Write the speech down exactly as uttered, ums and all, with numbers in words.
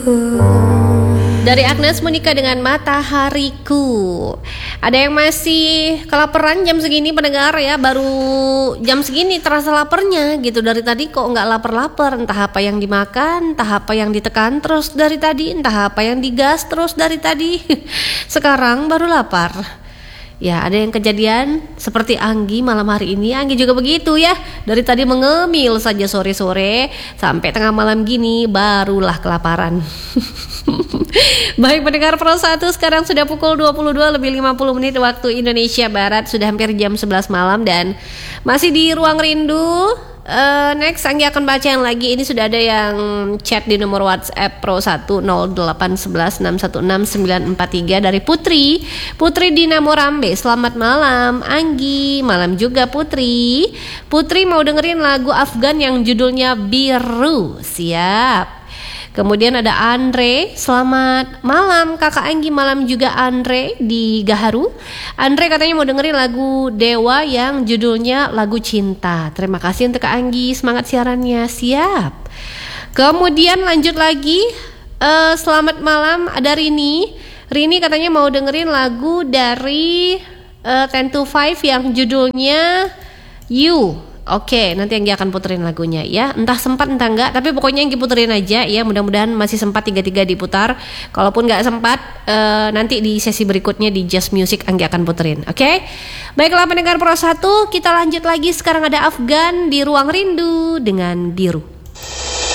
Dari Agnes Monica dengan Matahariku. Ada yang masih kelaparan jam segini pendengar ya, baru jam segini terasa laparnya gitu. Dari tadi kok nggak lapar-lapar, entah apa yang dimakan, entah apa yang ditekan terus dari tadi, entah apa yang digas terus dari tadi. Sekarang baru lapar. Ya, ada yang kejadian seperti Anggi malam hari ini. Anggi juga begitu ya. Dari tadi mengemil saja sore-sore sampai tengah malam gini barulah kelaparan. Baik pendengar Pro satu, sekarang sudah pukul dua puluh dua lebih lima puluh menit waktu Indonesia Barat. Sudah hampir jam sebelas malam dan masih di Ruang Rindu. Uh, next Anggi akan bacain lagi. Ini sudah ada yang chat di nomor WhatsApp Pro satu nol delapan satu satu enam satu enam sembilan empat tiga dari Putri Putri Dinamo Rambe. Selamat malam Anggi. Malam juga Putri. Putri mau dengerin lagu Afgan yang judulnya Biru. Siap. Kemudian ada Andre, selamat malam kakak Anggi, malam juga Andre di Gaharu. Andre katanya mau dengerin lagu Dewa yang judulnya lagu Cinta. Terima kasih untuk Kak Anggi, semangat siarannya, siap. Kemudian lanjut lagi, uh, selamat malam ada Rini. Rini katanya mau dengerin lagu dari uh, Ten to Five yang judulnya You. Oke, nanti Anggi akan puterin lagunya ya. Entah sempat entah enggak, tapi pokoknya Anggi puterin aja ya. Mudah-mudahan masih sempat tiga-tiga diputar. Kalaupun enggak sempat, uh, nanti di sesi berikutnya di Just Music Anggi akan puterin. Oke. Baiklah pendengar Pro satu, kita lanjut lagi. Sekarang ada Afgan di Ruang Rindu dengan Biru.